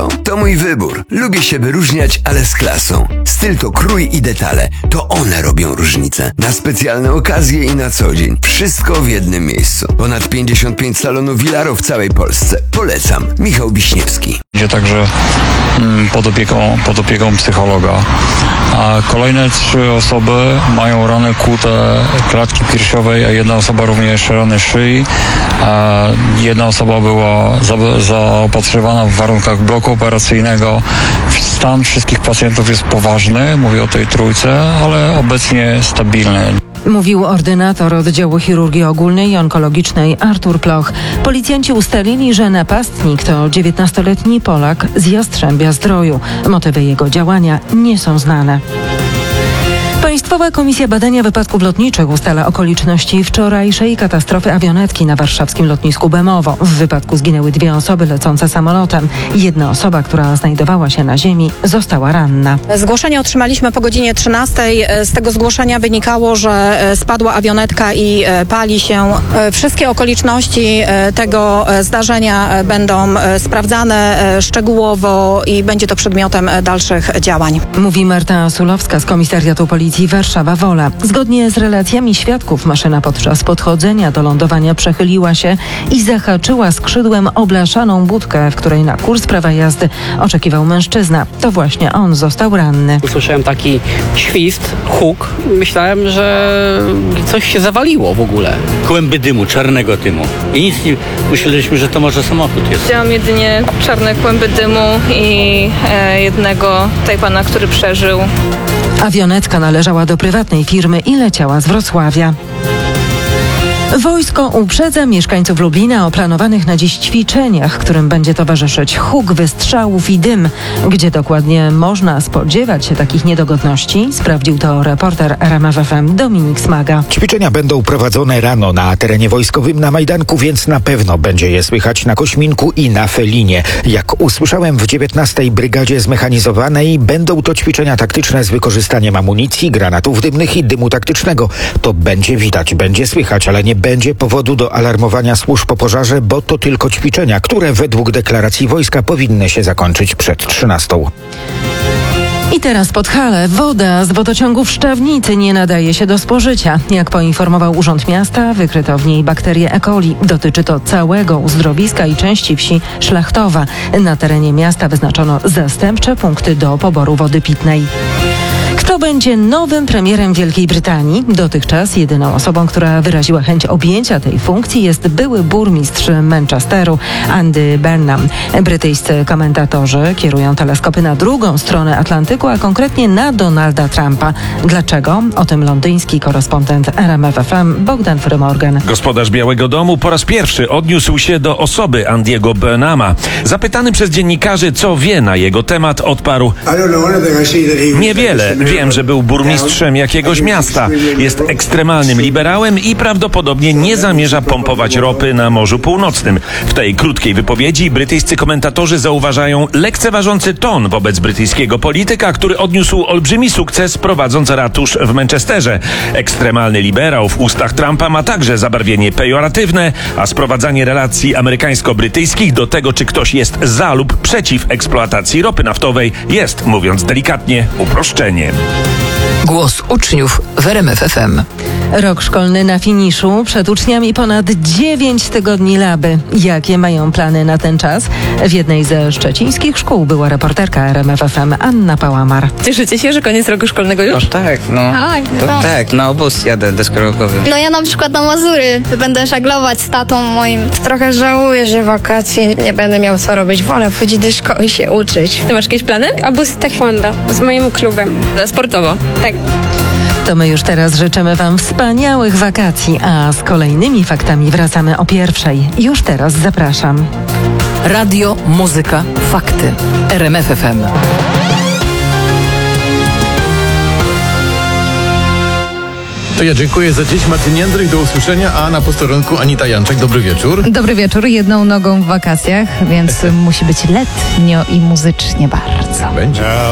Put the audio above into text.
To mój wybór. Lubię się wyróżniać, ale z klasą. Styl to krój i detale. To one robią różnicę. Na specjalne okazje i na co dzień. Wszystko w jednym miejscu. Ponad 55 salonów Vilaro w całej Polsce. Polecam. Michał Wiśniewski. Będzie także pod opieką psychologa. A kolejne 3 osoby mają rany kłute klatki piersiowej, a jedna osoba również rany szyi. A jedna osoba była zaopatrywana w warunkach bloku operacyjnego. Stan wszystkich pacjentów jest poważny, mówię o tej trójce, ale obecnie stabilny. Mówił ordynator oddziału chirurgii ogólnej i onkologicznej Artur Ploch. Policjanci ustalili, że napastnik to 19-letni Polak z Jastrzębia-Zdroju. Motywy jego działania nie są znane. Państwowa Komisja Badania Wypadków Lotniczych ustala okoliczności wczorajszej katastrofy awionetki na warszawskim lotnisku Bemowo. W wypadku zginęły 2 osoby lecące samolotem. Jedna osoba, która znajdowała się na ziemi, została ranna. Zgłoszenie otrzymaliśmy po godzinie 13. Z tego zgłoszenia wynikało, że spadła awionetka i pali się. Wszystkie okoliczności tego zdarzenia będą sprawdzane szczegółowo i będzie to przedmiotem dalszych działań. Mówi Marta Sulowska z Komisariatu Policji Warszawa-Wola. Zgodnie z relacjami świadków maszyna podczas podchodzenia do lądowania przechyliła się i zahaczyła skrzydłem o blaszaną budkę, w której na kurs prawa jazdy oczekiwał mężczyzna. To właśnie on został ranny. Usłyszałem taki świst, huk. Myślałem, że coś się zawaliło w ogóle. Kłęby dymu, czarnego dymu. I nic nie... Myśleliśmy, że to może samochód jest. Widziałam jedynie czarne kłęby dymu i jednego tutaj pana, który przeżył. Awionetka należała do prywatnej firmy i leciała z Wrocławia. Wojsko uprzedza mieszkańców Lublina o planowanych na dziś ćwiczeniach, którym będzie towarzyszyć huk wystrzałów i dym. Gdzie dokładnie można spodziewać się takich niedogodności? Sprawdził to reporter RMF FM Dominik Smaga. Ćwiczenia będą prowadzone rano na terenie wojskowym na Majdanku, więc na pewno będzie je słychać na Kośminku i na Felinie. Jak usłyszałem, w 19. Brygadzie Zmechanizowanej będą to ćwiczenia taktyczne z wykorzystaniem amunicji, granatów dymnych i dymu taktycznego. To będzie widać, będzie słychać, ale nie będzie powodu do alarmowania służb po pożarze, bo to tylko ćwiczenia, które według deklaracji wojska powinny się zakończyć przed 13. I teraz Podhale. Woda z wodociągu w Szczawnicy nie nadaje się do spożycia. Jak poinformował Urząd Miasta, wykryto w niej bakterię E. coli. Dotyczy to całego uzdrowiska i części wsi Szlachtowa. Na terenie miasta wyznaczono zastępcze punkty do poboru wody pitnej. Kto będzie nowym premierem Wielkiej Brytanii? Dotychczas jedyną osobą, która wyraziła chęć objęcia tej funkcji, jest były burmistrz Manchesteru, Andy Burnham. Brytyjscy komentatorzy kierują teleskopy na drugą stronę Atlantyku, a konkretnie na Donalda Trumpa. Dlaczego? O tym londyński korespondent RMF FM Bogdan Frymorgan. Gospodarz Białego Domu po raz pierwszy odniósł się do osoby Andiego Burnhama. Zapytany przez dziennikarzy, co wie na jego temat, odparł: niewiele. Wiem, że był burmistrzem jakiegoś miasta. Jest ekstremalnym liberałem i prawdopodobnie nie zamierza pompować ropy na Morzu Północnym. W tej krótkiej wypowiedzi brytyjscy komentatorzy zauważają lekceważący ton wobec brytyjskiego polityka, który odniósł olbrzymi sukces prowadząc ratusz w Manchesterze. Ekstremalny liberał w ustach Trumpa ma także zabarwienie pejoratywne, a sprowadzanie relacji amerykańsko-brytyjskich do tego, czy ktoś jest za lub przeciw eksploatacji ropy naftowej, jest, mówiąc delikatnie, uproszczeniem. Głos uczniów w RMF FM. Rok szkolny na finiszu. Przed uczniami ponad 9 tygodni laby. Jakie mają plany na ten czas? W jednej ze szczecińskich szkół była reporterka RMF FM Anna Pałamar. Cieszycie się, że koniec roku szkolnego już? Tak, tak, na obóz jadę deskorolkowy. No ja na przykład na Mazury będę żaglować z tatą moim. Trochę żałuję, że wakacje nie będę miał co robić. Wolę chodzić do szkoły i się uczyć. Ty masz jakieś plany? Obóz taekwondo z moim klubem. Sportowo? Tak. To my już teraz życzymy Wam wspaniałych wakacji, a z kolejnymi faktami wracamy o 1:00. Już teraz zapraszam. Radio, muzyka, fakty. RMF FM. To ja dziękuję za dziś. Marcin Jędrych, do usłyszenia, a na posterunku Anita Janczak. Dobry wieczór. Dobry wieczór. Jedną nogą w wakacjach, więc musi być letnio i muzycznie bardzo. Będzie.